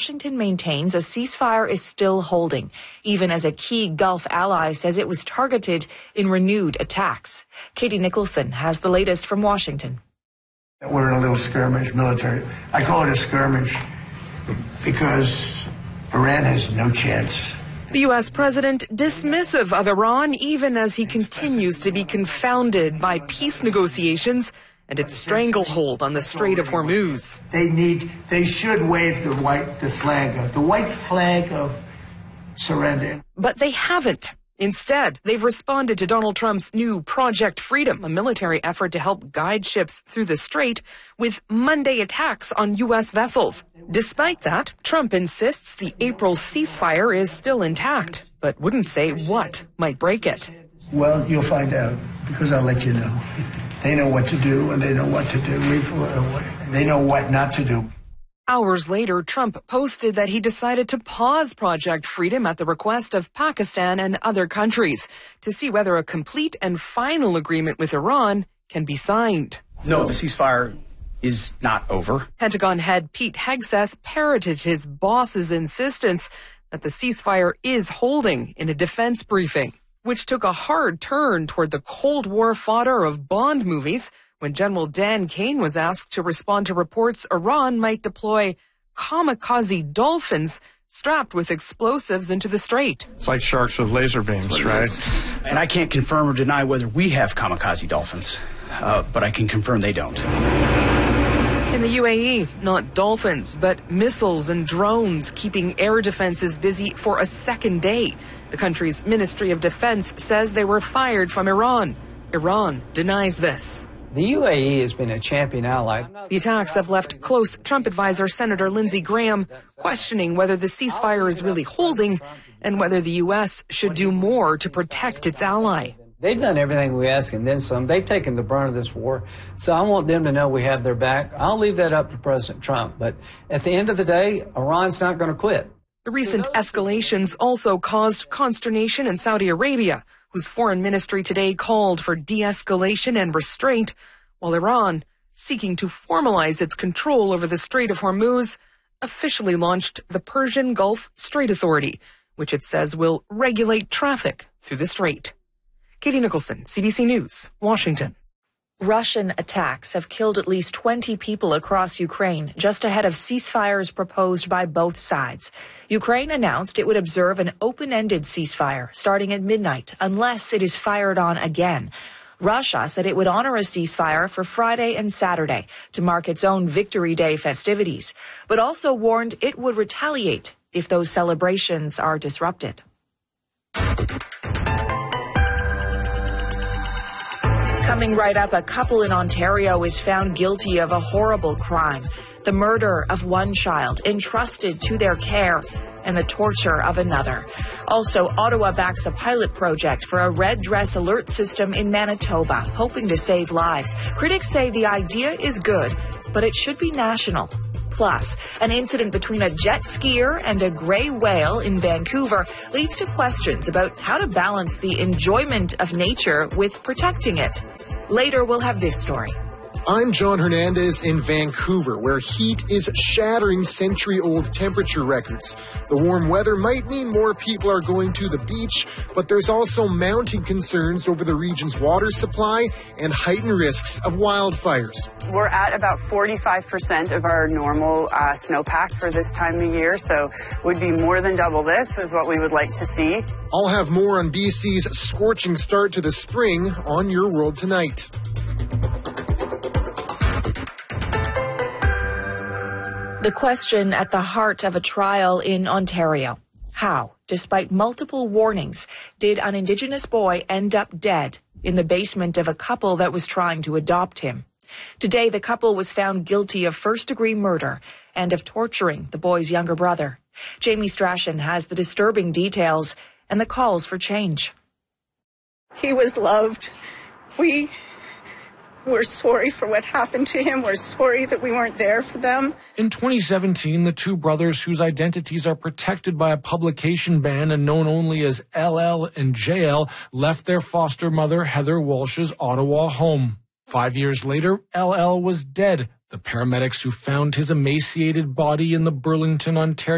Washington maintains a ceasefire is still holding, even as a key Gulf ally says it was targeted in renewed attacks. Katie Nicholson has the latest from Washington. We're in a little skirmish, military. I call it a skirmish because Iran has no chance. The U.S. president dismissive of Iran, even as he continues to be confounded by peace negotiations and its stranglehold on the Strait of Hormuz. They should wave the white flag of surrender. But they haven't. Instead, they've responded to Donald Trump's new Project Freedom, a military effort to help guide ships through the strait, with Monday attacks on U.S. vessels. Despite that, Trump insists the April ceasefire is still intact, but wouldn't say what might break it. Well, you'll find out, because I'll let you know. They know what to do, and they know what to do. They know what not to do. Hours later, Trump posted that he decided to pause Project Freedom at the request of Pakistan and other countries to see whether a complete and final agreement with Iran can be signed. No, the ceasefire is not over. Pentagon head Pete Hegseth parroted his boss's insistence that the ceasefire is holding in a defense briefing, which took a hard turn toward the Cold War fodder of Bond movies when General Dan Kane was asked to respond to reports Iran might deploy kamikaze dolphins strapped with explosives into the strait. It's like sharks with laser beams, right? And I can't confirm or deny whether we have kamikaze dolphins, but I can confirm they don't. In the UAE, not dolphins, but missiles and drones keeping air defenses busy for a second day. The country's Ministry of Defense says they were fired from Iran. Iran denies this. The UAE has been a champion ally. The attacks have left close Trump advisor Senator Lindsey Graham questioning whether the ceasefire is really holding and whether the U.S. should do more to protect its ally. They've done everything we ask and then some. They've taken the brunt of this war. So I want them to know we have their back. I'll leave that up to President Trump. But at the end of the day, Iran's not going to quit. The recent escalations also caused consternation in Saudi Arabia, whose foreign ministry today called for de-escalation and restraint, while Iran, seeking to formalize its control over the Strait of Hormuz, officially launched the Persian Gulf Strait Authority, which it says will regulate traffic through the strait. Katie Nicholson, CBC News, Washington. Russian attacks have killed at least 20 people across Ukraine, just ahead of ceasefires proposed by both sides. Ukraine announced it would observe an open-ended ceasefire starting at midnight unless it is fired on again. Russia said it would honor a ceasefire for Friday and Saturday to mark its own Victory Day festivities, but also warned it would retaliate if those celebrations are disrupted. Coming right up, a couple in Ontario is found guilty of a horrible crime, the murder of one child entrusted to their care and the torture of another. Also, Ottawa backs a pilot project for a red dress alert system in Manitoba, hoping to save lives. Critics say the idea is good, but it should be national. Plus, an incident between a jet skier and a gray whale in Vancouver leads to questions about how to balance the enjoyment of nature with protecting it. Later, we'll have this story. I'm John Hernandez in Vancouver, where heat is shattering century-old temperature records. The warm weather might mean more people are going to the beach, but there's also mounting concerns over the region's water supply and heightened risks of wildfires. We're at about 45% of our normal snowpack for this time of year, so would be more than double this is what we would like to see. I'll have more on BC's scorching start to the spring on Your World Tonight. The question at the heart of a trial in Ontario. How, despite multiple warnings, did an Indigenous boy end up dead in the basement of a couple that was trying to adopt him? Today, the couple was found guilty of first-degree murder and of torturing the boy's younger brother. Jamie Strachan has the disturbing details and the calls for change. He was loved. We're sorry for what happened to him. We're sorry that we weren't there for them. In 2017, the two brothers, whose identities are protected by a publication ban and known only as LL and JL, left their foster mother, Heather Walsh's Ottawa home. 5 years later, LL was dead. The paramedics who found his emaciated body in the Burlington, Ontario